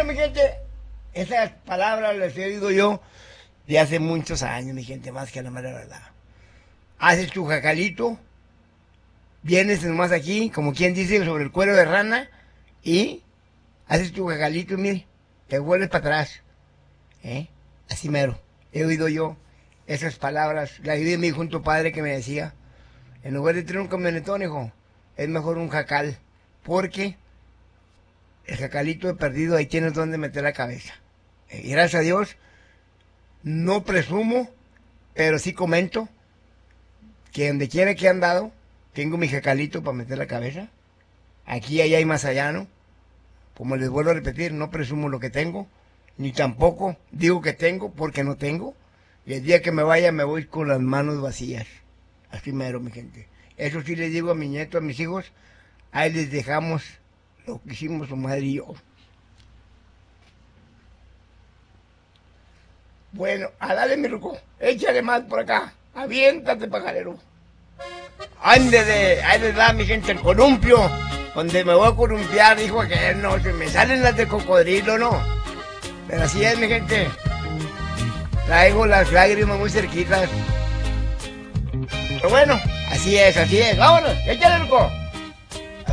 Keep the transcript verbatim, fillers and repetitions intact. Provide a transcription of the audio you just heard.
mi gente, esas palabras las he oído yo de hace muchos años, mi gente, más que la mera verdad. Haces tu jacalito, vienes nomás aquí, como quien dice, sobre el cuero de rana, y haces tu jacalito y mire, te vuelves para atrás. ¿Eh? Así mero. He oído yo esas palabras. La oí de mi junto padre que me decía, en lugar de tener un camionetón, hijo, es mejor un jacal, porque el jacalito de perdido ahí tienes donde meter la cabeza. Eh, y gracias a Dios, no presumo, pero sí comento que donde quiera que he andado, tengo mi jacalito para meter la cabeza. Aquí, allá y más allá, ¿no? Como les vuelvo a repetir, no presumo lo que tengo, ni tampoco digo que tengo porque no tengo. Y el día que me vaya me voy con las manos vacías. Así mero, mi gente. Eso sí les digo a mi nieto, a mis hijos, ahí les dejamos lo que hicimos su madre y yo. Bueno, a darle mi ruco, échale más por acá, aviéntate, pajarero. Ándele, ahí les da mi gente el columpio, donde me voy a columpiar, dijo que no, se me salen las de cocodrilo, ¿no? Pero así es, mi gente. Traigo las lágrimas muy cerquitas. Pero bueno, así es, así es. Vámonos, échale, ruco.